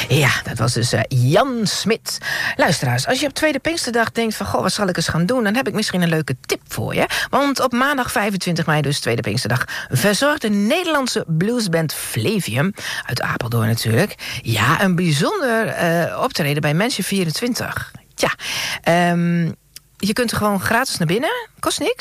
Ja, dat was dus Jan Smit. Luisteraars, als je op Tweede Pinksterdag denkt van... goh, wat zal ik eens gaan doen? Dan heb ik misschien een leuke tip voor je. Want op maandag 25 mei, dus Tweede Pinksterdag... verzorgt de Nederlandse bluesband Flavium... uit Apeldoorn natuurlijk... ja, een bijzonder optreden bij Mensen 24. Ja, je kunt er gewoon gratis naar binnen. Kost niks.